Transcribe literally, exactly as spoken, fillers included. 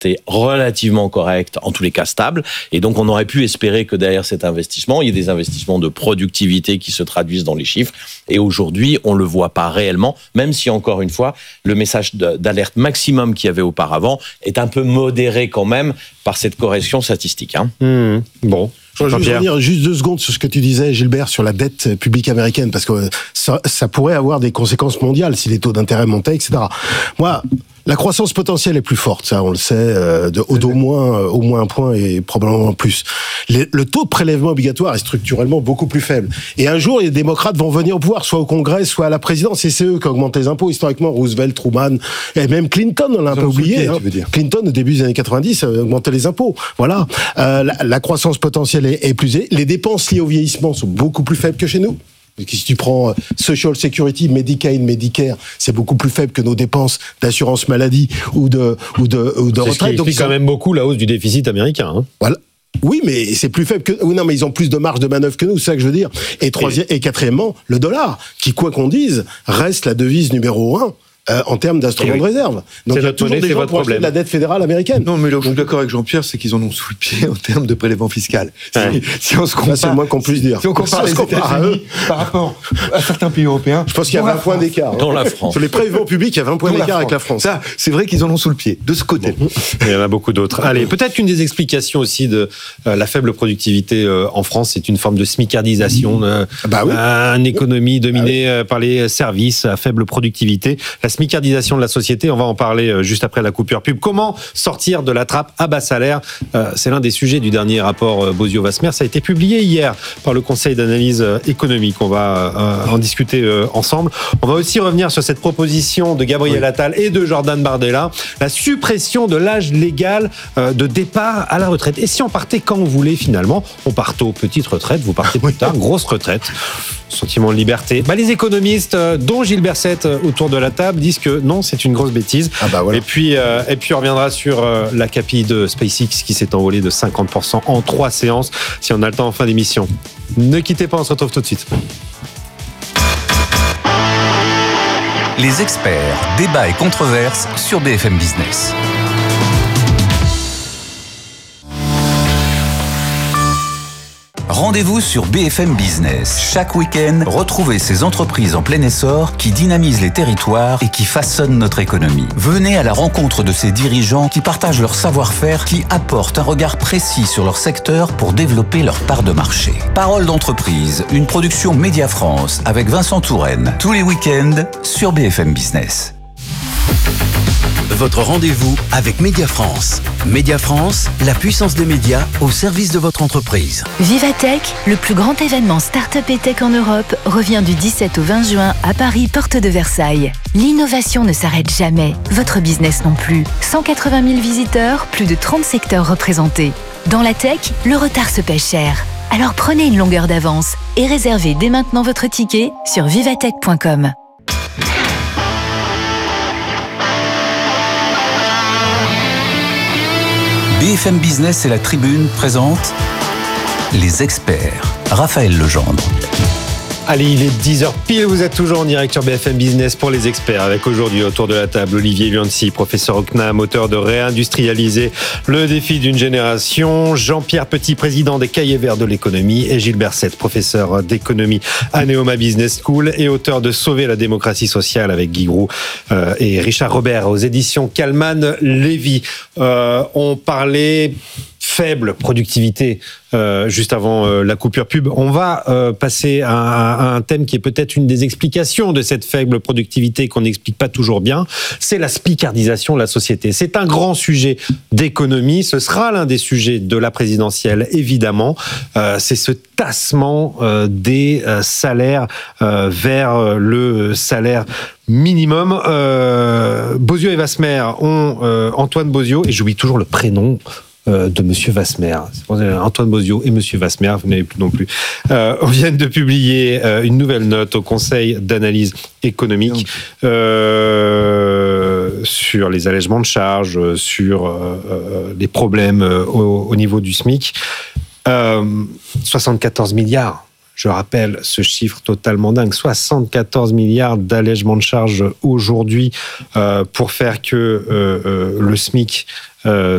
était relativement correcte, en tous les cas stable, et donc on aurait pu espérer que derrière cet investissement, il y ait des investissements de productivité qui se traduisent dans les chiffres, et aujourd'hui, on le voit pas réellement, même si, encore une fois, le message d'alerte maximum qu'il y avait auparavant est un peu modéré quand même par cette correction statistique. Hein. Mmh, bon. Je veux juste revenir juste deux secondes sur ce que tu disais, Gilbert, sur la dette publique américaine, parce que ça, ça pourrait avoir des conséquences mondiales si les taux d'intérêt montaient, et cetera. Moi, la croissance potentielle est plus forte, ça, on le sait, euh, de, d'au moins, euh, au moins un point et probablement plus. Les, le taux de prélèvement obligatoire est structurellement beaucoup plus faible. Et un jour, les démocrates vont venir au pouvoir, soit au Congrès, soit à la présidence, et c'est eux qui augmentent les impôts. Historiquement, Roosevelt, Truman, et même Clinton, on l'a un peu oublié. Pied, hein. Tu veux dire. Clinton, au début des années quatre-vingt-dix, augmentait les impôts. Voilà. Euh, la, la croissance potentielle est, est plus élevée. Les dépenses liées au vieillissement sont beaucoup plus faibles que chez nous. Si tu prends Social Security, Medicaid, Medicare, c'est beaucoup plus faible que nos dépenses d'assurance maladie ou de, ou de, ou de c'est retraite. Ce qui explique donc, quand même beaucoup la hausse du déficit américain. Hein. Voilà. Oui, mais c'est plus faible que... Oui, non, mais ils ont plus de marge de manœuvre que nous, c'est ça que je veux dire. Et, troisième, et... et quatrièmement, le dollar, qui, quoi qu'on dise, reste la devise numéro un. Euh, en termes d'instruments oui. de réserve. Donc il y a toujours monnaie, des gens pour acheter de la dette fédérale américaine. Non, mais là, je suis d'accord avec Jean-Pierre, c'est qu'ils en ont sous le pied en termes de prélèvement fiscal. Ouais. Si, si on se compare, là, c'est le moins qu'on puisse dire. Si on compare si on les États-Unis par rapport à certains pays européens, je pense qu'il y a vingt points d'écart. Dans la France. Sur les prélèvements publics, il y a vingt points d'écart avec la France. Ça, c'est vrai qu'ils en ont sous le pied, de ce côté. Bon. Il y en a beaucoup d'autres. Allez, peut-être qu'une des explications aussi de euh, la faible productivité euh, en France, c'est une forme de smicardisation, euh, bah oui. une économie dominée bah oui. par les services à faible productivité. La smicardisation de la société, on va en parler juste après la coupure pub. Comment sortir de la trappe à bas salaire ? euh, C'est l'un des sujets du dernier rapport Bozio-Wasmer. Ça a été publié hier par le Conseil d'analyse économique. On va euh, en discuter euh, ensemble. On va aussi revenir sur cette proposition de Gabriel oui. Attal et de Jordan Bardella, la suppression de l'âge légal euh, de départ à la retraite. Et si on partait quand on voulait finalement ? On part tôt, petite retraite, vous partez plus tard, grosse retraite. Sentiment de liberté. Bah, les économistes, euh, dont Gilles Berset euh, autour de la table, disent que non, c'est une grosse bêtise. Ah bah voilà. Et puis, euh, et puis on reviendra sur euh, la capille de SpaceX qui s'est envolée de cinquante pour cent en trois séances, si on a le temps en fin d'émission. Ne quittez pas, on se retrouve tout de suite. Les experts, débats et controverses sur B F M Business. Rendez-vous sur B F M Business. Chaque week-end, retrouvez ces entreprises en plein essor qui dynamisent les territoires et qui façonnent notre économie. Venez à la rencontre de ces dirigeants qui partagent leur savoir-faire, qui apportent un regard précis sur leur secteur pour développer leur part de marché. Parole d'entreprise, une production Média France avec Vincent Touraine. Tous les week-ends sur B F M Business. Votre rendez-vous avec Média France. Média France, la puissance des médias au service de votre entreprise. Vivatech, le plus grand événement start-up et tech en Europe, revient du dix-sept au vingt juin à Paris, porte de Versailles. L'innovation ne s'arrête jamais, votre business non plus. cent quatre-vingt mille visiteurs, plus de trente secteurs représentés. Dans la tech, le retard se paie cher. Alors prenez une longueur d'avance et réservez dès maintenant votre ticket sur vivatech point com. B F M Business et la Tribune présentent Les Experts. Raphaël Legendre. Allez, il est dix heures pile, vous êtes toujours en direct sur B F M Business pour les experts, avec aujourd'hui autour de la table Olivier Luancy, professeur au C N A M, auteur de Réindustrialiser, le défi d'une génération, Jean-Pierre Petit, président des Cahiers Verts de l'économie, et Gilles Berset, professeur d'économie à Neoma Business School et auteur de Sauver la démocratie sociale avec Guy Groux euh, et Richard Robert aux éditions Kalman Lévy. Euh, on parlait faible productivité euh, juste avant euh, la coupure pub. On va euh, passer à, à un thème qui est peut-être une des explications de cette faible productivité qu'on n'explique pas toujours bien. C'est la spicardisation de la société. C'est un grand sujet d'économie. Ce sera l'un des sujets de la présidentielle, évidemment. Euh, c'est ce tassement euh, des euh, salaires euh, vers le salaire minimum. Euh, Bozio et Wasmer ont euh, Antoine Bozio, et j'oublie toujours le prénom de Monsieur Wasmer. Antoine Bozio et Monsieur Wasmer, vous n'avez plus non plus. Euh, on vient de publier euh, une nouvelle note au Conseil d'analyse économique euh, sur les allègements de charges, sur euh, les problèmes euh, au, au niveau du SMIC. Euh, soixante-quatorze milliards. Je rappelle ce chiffre totalement dingue, soixante-quatorze milliards d'allègements de charges aujourd'hui euh, pour faire que euh, euh, le SMIC euh,